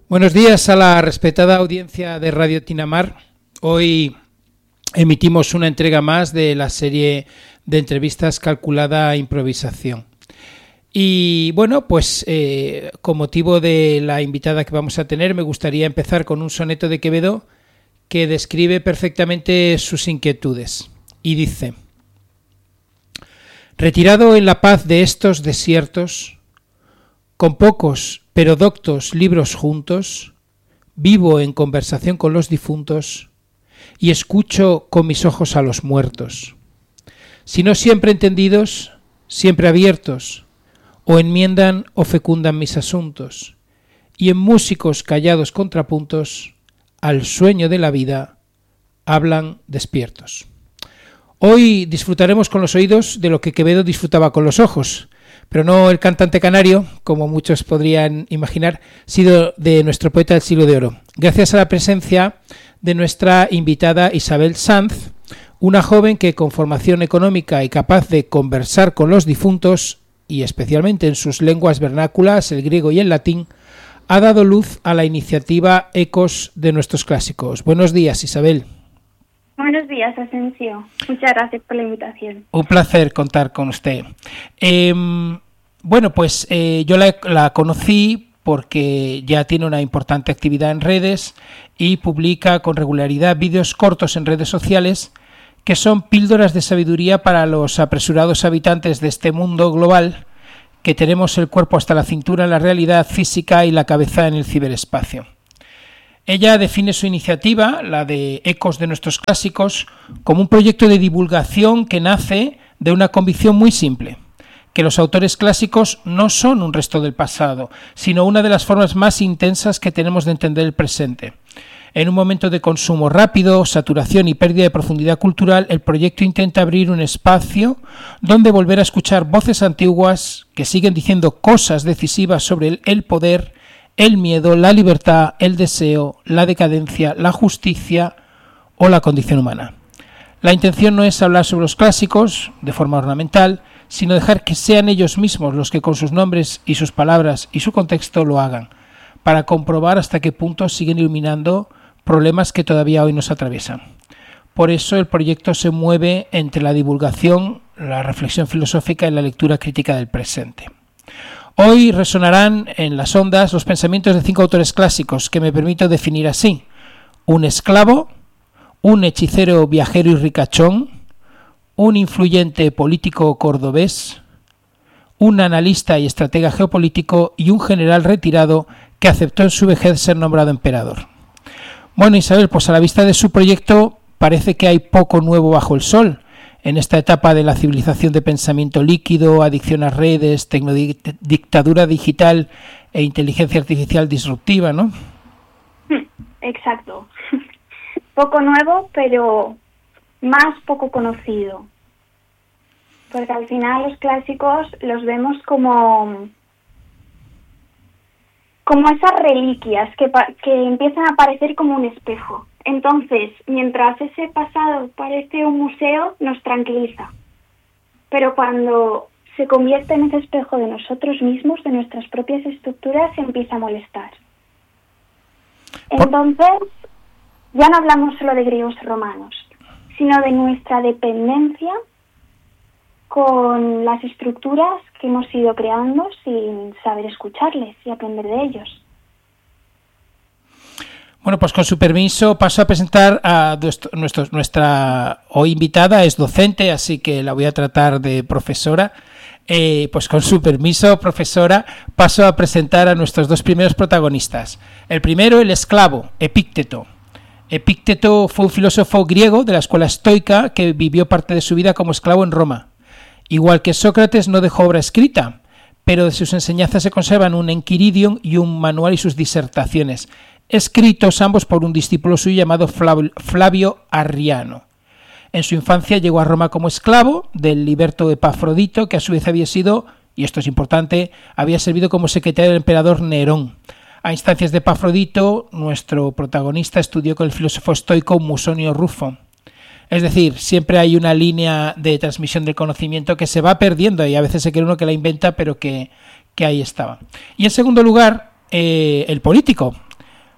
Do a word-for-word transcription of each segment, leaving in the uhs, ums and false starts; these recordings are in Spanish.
Buenos días a la respetada audiencia de Radio Tinamar. Hoy emitimos una entrega más de la serie de entrevistas calculada improvisación. Y bueno, pues eh, con motivo de la invitada que vamos a tener, me gustaría empezar con un soneto de Quevedo que describe perfectamente sus inquietudes. Y dice: retirado en la paz de estos desiertos, con pocos pero doctos libros juntos, vivo en conversación con los difuntos y escucho con mis ojos a los muertos. Si no siempre entendidos, siempre abiertos, o enmiendan o fecundan mis asuntos, y en músicos callados contrapuntos, al sueño de la vida, hablan despiertos. Hoy disfrutaremos con los oídos de lo que Quevedo disfrutaba con los ojos, pero no el cantante canario, como muchos podrían imaginar, sino de nuestro poeta del siglo de oro. Gracias a la presencia de nuestra invitada Isabel Sanz, una joven que con formación económica y capaz de conversar con los difuntos, y especialmente en sus lenguas vernáculas, el griego y el latín, ha dado luz a la iniciativa Ecos de nuestros clásicos. Buenos días, Isabel. Buenos días, Asensio. Muchas gracias por la invitación. Un placer contar con usted. Eh, bueno, pues eh, yo la, la conocí porque ya tiene una importante actividad en redes y publica con regularidad vídeos cortos en redes sociales que son píldoras de sabiduría para los apresurados habitantes de este mundo global que tenemos el cuerpo hasta la cintura en la realidad física y la cabeza en el ciberespacio. Ella define su iniciativa, la de Ecos de nuestros clásicos, como un proyecto de divulgación que nace de una convicción muy simple: que los autores clásicos no son un resto del pasado, sino una de las formas más intensas que tenemos de entender el presente. En un momento de consumo rápido, saturación y pérdida de profundidad cultural, el proyecto intenta abrir un espacio donde volver a escuchar voces antiguas que siguen diciendo cosas decisivas sobre el, el poder, el miedo, la libertad, el deseo, la decadencia, la justicia o la condición humana. La intención no es hablar sobre los clásicos de forma ornamental, sino dejar que sean ellos mismos los que con sus nombres y sus palabras y su contexto lo hagan, para comprobar hasta qué punto siguen iluminando problemas que todavía hoy nos atraviesan. Por eso el proyecto se mueve entre la divulgación, la reflexión filosófica y la lectura crítica del presente. Hoy resonarán en las ondas los pensamientos de cinco autores clásicos que me permito definir así: un esclavo, un hechicero viajero y ricachón, un influyente político cordobés, un analista y estratega geopolítico y un general retirado que aceptó en su vejez ser nombrado emperador. Bueno, Isabel, pues a la vista de su proyecto parece que hay poco nuevo bajo el sol en esta etapa de la civilización de pensamiento líquido, adicción a redes, tecnodictadura digital e inteligencia artificial disruptiva, ¿no? Exacto. Poco nuevo, pero más poco conocido. Porque al final los clásicos los vemos como, como esas reliquias que, que empiezan a aparecer como un espejo. Entonces, mientras ese pasado parece un museo, nos tranquiliza. Pero cuando se convierte en ese espejo de nosotros mismos, de nuestras propias estructuras, se empieza a molestar. Entonces, ya no hablamos solo de griegos y romanos, sino de nuestra dependencia con las estructuras que hemos ido creando sin saber escucharles y aprender de ellos. Bueno, pues con su permiso paso a presentar a nuestro, nuestra hoy invitada. Es docente, así que la voy a tratar de profesora. Eh, pues con su permiso, profesora, paso a presentar a nuestros dos primeros protagonistas. El primero, el esclavo, Epícteto. Epícteto fue un filósofo griego de la escuela estoica que vivió parte de su vida como esclavo en Roma. Igual que Sócrates, no dejó obra escrita, pero de sus enseñanzas se conservan un Enquiridion y un manual y sus disertaciones, escritos ambos por un discípulo suyo llamado Flavio Arriano. En su infancia llegó a Roma como esclavo del liberto Epafrodito, que a su vez había sido, y esto es importante, había servido como secretario del emperador Nerón. A instancias de Epafrodito, nuestro protagonista estudió con el filósofo estoico Musonio Rufo. Es decir, siempre hay una línea de transmisión del conocimiento que se va perdiendo y a veces se cree uno que la inventa, pero que, que ahí estaba. Y en segundo lugar, eh, el político.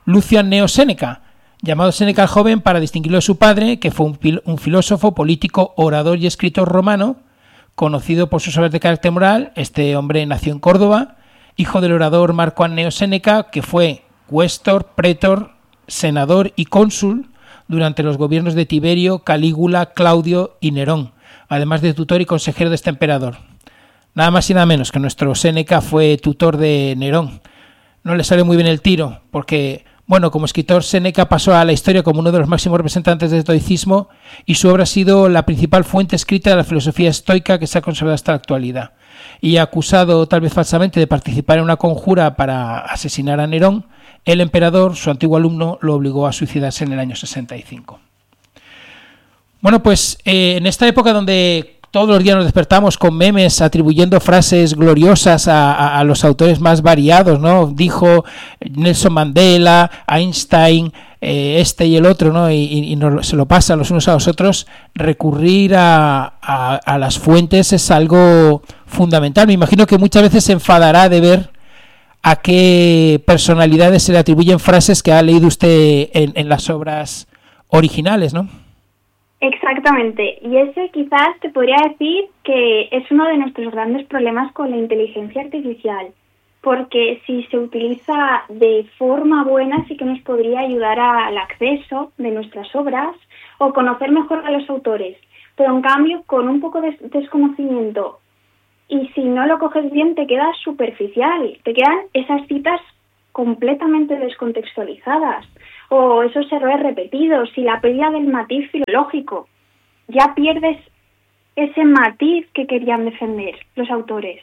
Lucian Gneo Séneca, llamado Séneca el Joven para distinguirlo de su padre, que fue un, fil- un filósofo, político, orador y escritor romano, conocido por sus obras de carácter moral. Este hombre nació en Córdoba, hijo del orador Marco Anneo Séneca, que fue cuestor, pretor, senador y cónsul durante los gobiernos de Tiberio, Calígula, Claudio y Nerón, además de tutor y consejero de este emperador. Nada más y nada menos que nuestro Séneca fue tutor de Nerón. No le sale muy bien el tiro, porque, bueno, como escritor, Séneca pasó a la historia como uno de los máximos representantes del estoicismo y su obra ha sido la principal fuente escrita de la filosofía estoica que se ha conservado hasta la actualidad. Y acusado, tal vez falsamente, de participar en una conjura para asesinar a Nerón, el emperador, su antiguo alumno, lo obligó a suicidarse en el año sesenta y cinco. Bueno, pues eh, en esta época donde todos los días nos despertamos con memes atribuyendo frases gloriosas a, a, a los autores más variados, ¿no? Dijo Nelson Mandela, Einstein, eh, este y el otro, ¿no? Y, y nos, se lo pasan los unos a los otros. Recurrir a, a, a las fuentes es algo fundamental. Me imagino que muchas veces se enfadará de ver a qué personalidades se le atribuyen frases que ha leído usted en, en las obras originales, ¿no? Exactamente, y ese quizás te podría decir que es uno de nuestros grandes problemas con la inteligencia artificial, porque si se utiliza de forma buena sí que nos podría ayudar al acceso de nuestras obras o conocer mejor a los autores, pero en cambio con un poco de desconocimiento y si no lo coges bien te quedas superficial, te quedan esas citas completamente descontextualizadas o esos errores repetidos y la pérdida del matiz filológico. Ya pierdes ese matiz que querían defender los autores.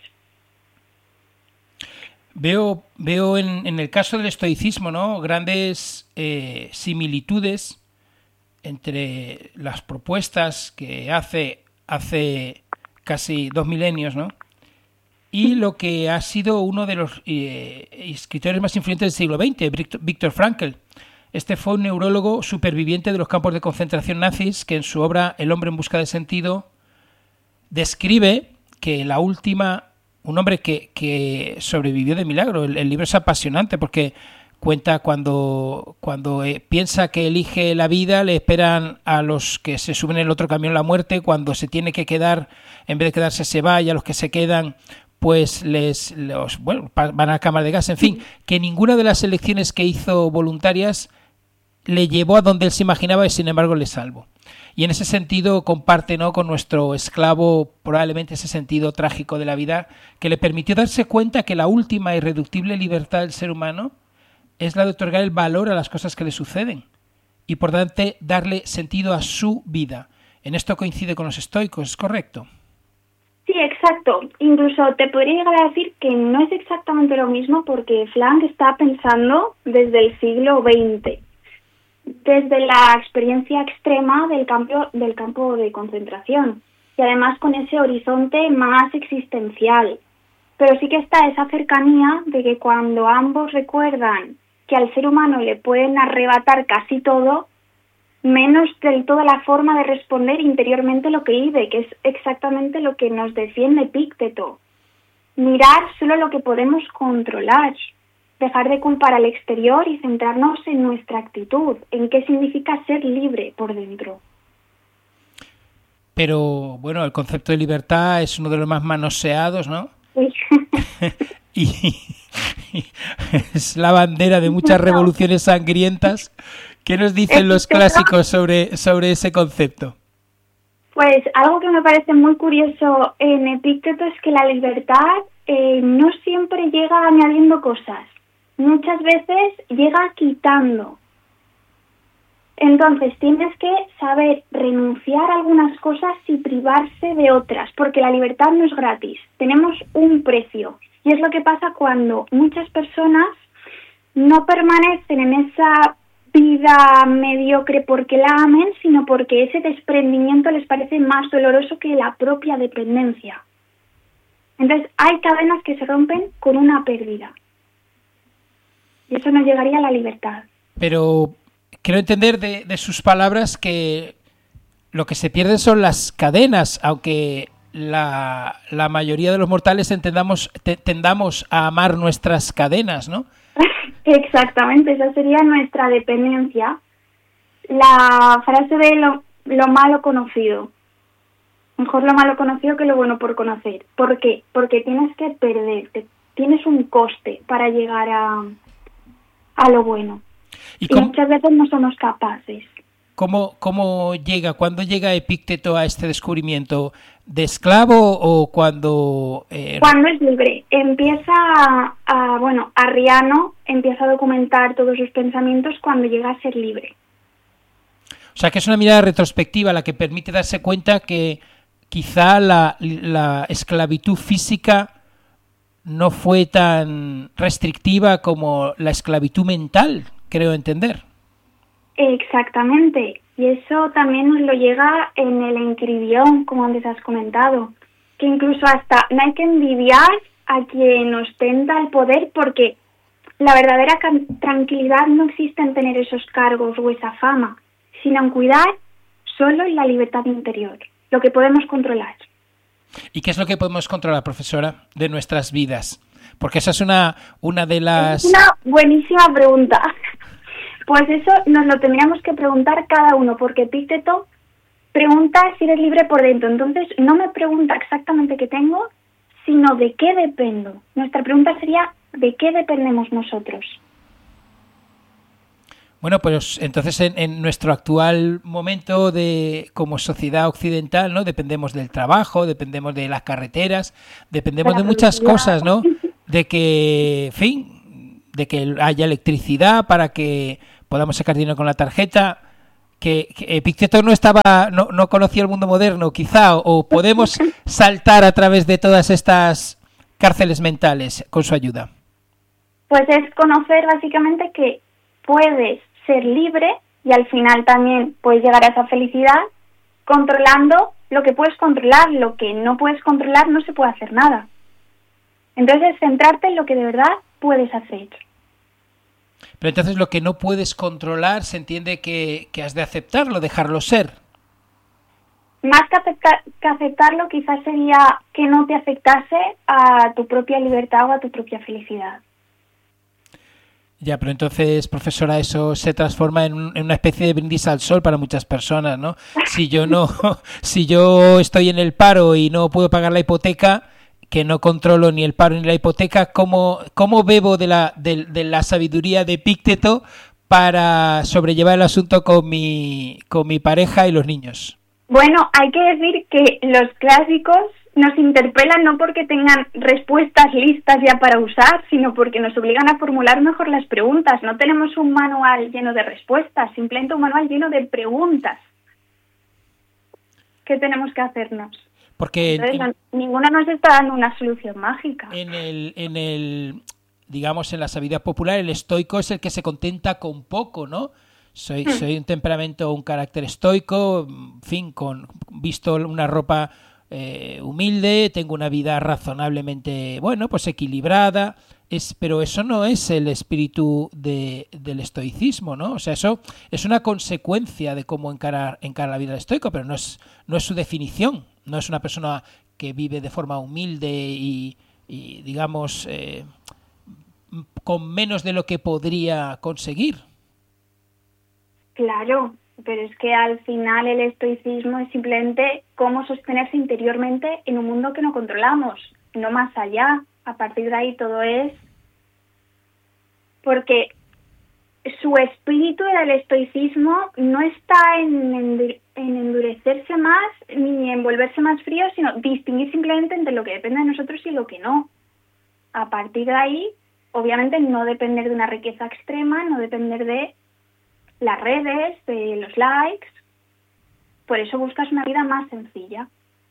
Veo, veo en, en el caso del estoicismo, ¿no? Grandes eh, similitudes entre las propuestas que hace hace casi dos milenios, ¿no? Y lo que ha sido uno de los eh, escritores más influyentes del siglo veinte, Viktor Frankl. Este fue un neurólogo superviviente de los campos de concentración nazis que en su obra El hombre en busca de sentido describe que la última, un hombre que, que sobrevivió de milagro. El, el libro es apasionante porque cuenta cuando, cuando eh, piensa que elige la vida, le esperan a los que se suben en el otro camión la muerte, cuando se tiene que quedar, en vez de quedarse se va, y a los que se quedan pues les los, bueno, van a la cámara de gas, en fin, que ninguna de las elecciones que hizo voluntarias le llevó a donde él se imaginaba y sin embargo le salvó. Y en ese sentido comparte, ¿no?, con nuestro esclavo probablemente ese sentido trágico de la vida que le permitió darse cuenta que la última irreductible libertad del ser humano es la de otorgar el valor a las cosas que le suceden y por tanto darle sentido a su vida. En esto coincide con los estoicos, ¿es correcto? Sí, exacto. Incluso te podría llegar a decir que no es exactamente lo mismo porque Frank está pensando desde el siglo veinte. Desde la experiencia extrema del campo, del campo de concentración y además con ese horizonte más existencial. Pero sí que está esa cercanía de que cuando ambos recuerdan que al ser humano le pueden arrebatar casi todo, menos del todo la forma de responder interiormente lo que vive, que es exactamente lo que nos defiende Epícteto. Mirar solo lo que podemos controlar. Dejar de culpar al exterior y centrarnos en nuestra actitud, en qué significa ser libre por dentro. Pero, bueno, el concepto de libertad es uno de los más manoseados, ¿no? Sí. y, y es la bandera de muchas revoluciones sangrientas. ¿Qué nos dicen los clásicos sobre, sobre ese concepto? Pues algo que me parece muy curioso en Epícteto es que la libertad eh, no siempre llega añadiendo cosas. Muchas veces llega quitando. Entonces tienes que saber renunciar a algunas cosas y privarse de otras, porque la libertad no es gratis, tenemos un precio. Y es lo que pasa cuando muchas personas no permanecen en esa vida mediocre porque la amen, sino porque ese desprendimiento les parece más doloroso que la propia dependencia. Entonces hay cadenas que se rompen con una pérdida. Y eso nos llegaría a la libertad. Pero quiero entender de, de sus palabras que lo que se pierden son las cadenas, aunque la, la mayoría de los mortales entendamos, te, tendamos a amar nuestras cadenas, ¿no? Exactamente, esa sería nuestra dependencia. La frase de lo, lo malo conocido. Mejor lo malo conocido que lo bueno por conocer. ¿Por qué? Porque tienes que perderte. Tienes un coste para llegar a, a lo bueno. ¿Y, y cómo, muchas veces no somos capaces. ¿cómo, ¿Cómo llega, cuándo llega Epícteto a este descubrimiento? ¿De esclavo o cuando...? Eh... Cuando es libre. Empieza a, a, bueno, Arriano empieza a documentar todos sus pensamientos cuando llega a ser libre. O sea, que es una mirada retrospectiva la que permite darse cuenta que quizá la, la esclavitud física no fue tan restrictiva como la esclavitud mental, creo entender. Exactamente. Y eso también nos lo llega en el Encribión, como antes has comentado. Que incluso hasta no hay que envidiar a quien ostenta el poder, porque la verdadera tranquilidad no existe en tener esos cargos o esa fama, sino en cuidar solo en la libertad interior, lo que podemos controlar. ¿Y qué es lo que podemos controlar, profesora, de nuestras vidas? Porque esa es una, una de las... Es una buenísima pregunta. Pues eso nos lo tendríamos que preguntar cada uno, porque Epícteto pregunta si eres libre por dentro. Entonces no me pregunta exactamente qué tengo, sino de qué dependo. Nuestra pregunta sería, ¿de qué dependemos nosotros? Bueno, pues entonces en, en nuestro actual momento de como sociedad occidental, ¿no? Dependemos del trabajo, dependemos de las carreteras, dependemos de, de muchas cosas, ¿no? De que, en fin, de que haya electricidad para que podamos sacar dinero con la tarjeta. Que, que Epicteto no estaba, no, no conocía el mundo moderno, quizá, o podemos saltar a través de todas estas cárceles mentales con su ayuda. Pues es conocer básicamente que puedes ser libre y al final también puedes llegar a esa felicidad controlando lo que puedes controlar. Lo que no puedes controlar no se puede hacer nada. Entonces centrarte en lo que de verdad puedes hacer. Pero entonces lo que no puedes controlar se entiende que, que has de aceptarlo, dejarlo ser. Más que, aceptar, que aceptarlo quizás sería que no te afectase a tu propia libertad o a tu propia felicidad. Ya, pero entonces, profesora, eso se transforma en, un, en una especie de brindis al sol para muchas personas, ¿no? Si yo no, si yo estoy en el paro y no puedo pagar la hipoteca, que no controlo ni el paro ni la hipoteca, ¿cómo, cómo bebo de la, de, de la sabiduría de Epícteto para sobrellevar el asunto con mi, con mi pareja y los niños? Bueno, hay que decir que los clásicos nos interpelan no porque tengan respuestas listas ya para usar, sino porque nos obligan a formular mejor las preguntas. No tenemos un manual lleno de respuestas, simplemente un manual lleno de preguntas. ¿Qué tenemos que hacernos? Porque Entonces, en, ninguna nos está dando una solución mágica. En el, en el, digamos, en la sabiduría popular, el estoico es el que se contenta con poco, ¿no? Soy, soy un temperamento, un carácter estoico, en fin, con visto una ropa eh, humilde, tengo una vida razonablemente, bueno, pues equilibrada, es, pero eso no es el espíritu de, del estoicismo, ¿no? O sea, eso es una consecuencia de cómo encarar, encarar la vida del estoico, pero no es, no es su definición, no es una persona que vive de forma humilde y, y digamos, eh, con menos de lo que podría conseguir. Claro, pero es que al final el estoicismo es simplemente cómo sostenerse interiormente en un mundo que no controlamos, no más allá. A partir de ahí todo es... Porque su espíritu del estoicismo no está en, en, en endurecerse más ni en volverse más frío, sino distinguir simplemente entre lo que depende de nosotros y lo que no. A partir de ahí, obviamente no depender de una riqueza extrema, no depender de las redes, de los likes. Por eso buscas una vida más sencilla.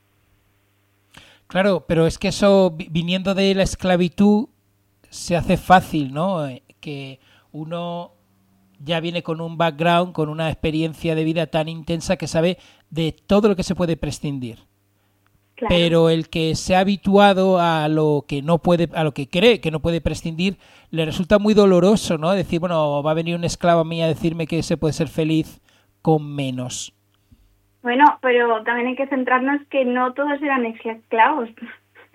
Claro, pero es que eso, viniendo de la esclavitud, se hace fácil, ¿no? Que uno ya viene con un background, con una experiencia de vida tan intensa que sabe de todo lo que se puede prescindir. Claro. Pero el que se ha habituado a lo que no puede, a lo que cree que no puede prescindir, le resulta muy doloroso, ¿no? Decir, bueno, va a venir un esclavo a mí a decirme que se puede ser feliz con menos. Bueno, pero también hay que centrarnos que no todos eran esclavos.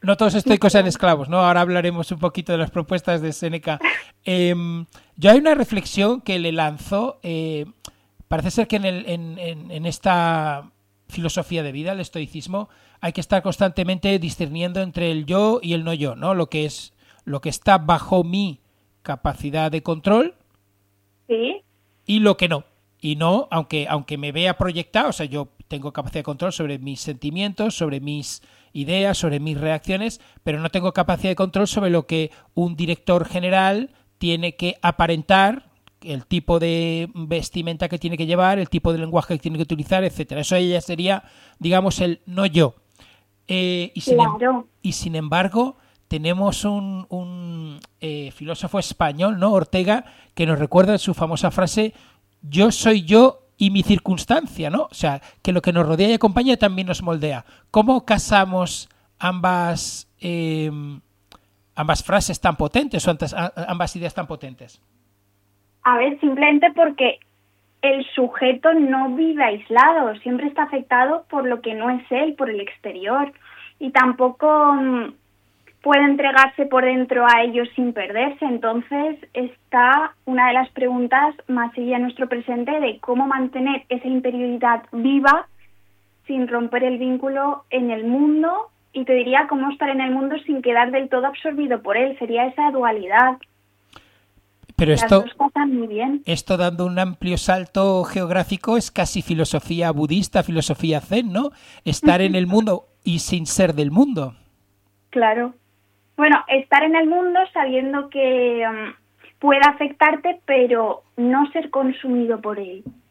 no todos estoicos sean esclavos, ¿no? Ahora hablaremos un poquito de las propuestas de Séneca. Eh, yo hay una reflexión que le lanzo, eh, parece ser que en, el, en, en, en esta filosofía de vida, el estoicismo, hay que estar constantemente discerniendo entre el yo y el no yo, ¿no? Lo que es, lo que está bajo mi capacidad de control, sí, y lo que no. Y no, aunque, aunque me vea proyectado, o sea, yo tengo capacidad de control sobre mis sentimientos, sobre mis ideas, sobre mis reacciones, pero no tengo capacidad de control sobre lo que un director general tiene que aparentar, el tipo de vestimenta que tiene que llevar, el tipo de lenguaje que tiene que utilizar, etcétera. Eso ya sería, digamos, el no yo. Eh, y, sin claro. em, y sin embargo, tenemos un, un eh, filósofo español, ¿no? Ortega, que nos recuerda su famosa frase: yo soy yo y mi circunstancia, ¿no? O sea, que lo que nos rodea y acompaña también nos moldea. ¿Cómo casamos ambas eh, ambas frases tan potentes o ambas ideas tan potentes? A ver, simplemente porque el sujeto no vive aislado, siempre está afectado por lo que no es él, por el exterior, y tampoco mm, puede entregarse por dentro a ellos sin perderse. Entonces está una de las preguntas más seguidas en nuestro presente de cómo mantener esa interioridad viva sin romper el vínculo en el mundo, y te diría cómo estar en el mundo sin quedar del todo absorbido por él. Sería esa dualidad. Pero Las esto, dos pasan muy bien. Esto, dando un amplio salto geográfico, es casi filosofía budista, filosofía zen, ¿no? Estar en el mundo y sin ser del mundo. Claro. Bueno, estar en el mundo sabiendo que um, puede afectarte, pero no ser consumido por él.